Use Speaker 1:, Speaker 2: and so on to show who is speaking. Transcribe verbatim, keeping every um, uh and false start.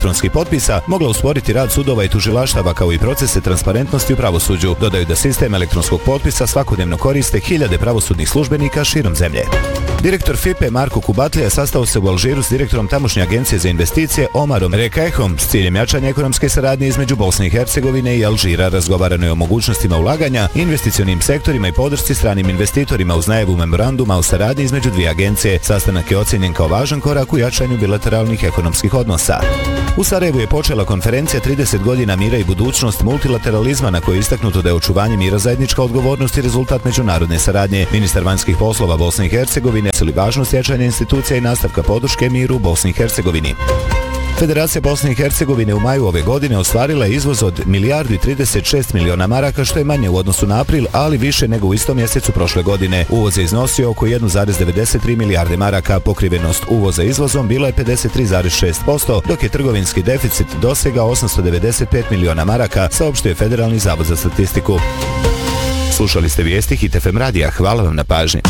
Speaker 1: elektronskih potpisa mogla usporiti rad sudova i tužilaštava kao i procese transparentnosti u pravosuđu. Dodaju da sistem elektronskog potpisa svakodnevno koriste hiljade pravosudnih službenika širom zemlje. Direktor F I P E Marko Kubatlija sastao se u Alžiru s direktorom tamošnje agencije za investicije Omarom Rekajhom s ciljem jačanja ekonomske saradnje između Bosne i Hercegovine i Alžira. Razgovarano je o mogućnostima ulaganja, investicionim sektorima i podršci stranim investitorima uz najavu memoranduma o saradnji između dvije agencije. Sastanak je ocijenjen kao važan korak u jačanju bilateralnih ekonomskih odnosa. U Sarajevu je počela konferencija trideset godina mira i budućnost multilateralizma na kojoj je istaknuto da je očuvanje mira zajednička odgovornost i rezultat međunarodne saradnje. Ministar vanjskih poslova Bosne i Hercegovine sili važnost jačanja institucija i nastavka podrške miru u Bosni i Hercegovini. Federacija Bosne i Hercegovine u maju ove godine ostvarila je izvoz od milijardu i trideset šest miliona maraka, što je manje u odnosu na april, ali više nego u istom mjesecu prošle godine. Uvoz je iznosio oko jedan zarez devedeset tri milijarde maraka, pokrivenost uvoza izvozom bila je pedeset tri zarez šest posto, dok je trgovinski deficit dosegao osamsto devedeset pet miliona maraka, saopštio Federalni zavod za statistiku. Slušali ste vijesti Hit F M radija, hvala vam na pažnji.